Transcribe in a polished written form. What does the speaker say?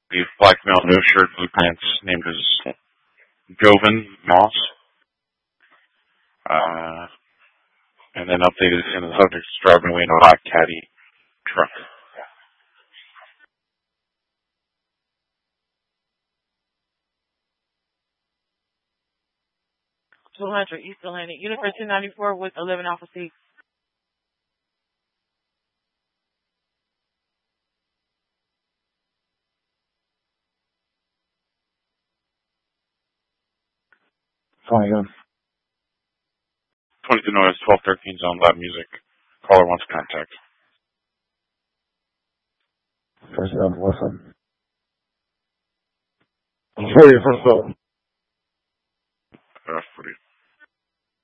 The black male, no shirt, blue pants, named as Jovan Moss. And then updated in the subject driving away in a black caddy truck. East Atlantic. Universe 294 with 11 Alpha C. Fine. 22 noise, 1213 zone, loud music. Caller wants contact. First up, listen. I'm sure you first up. That's pretty.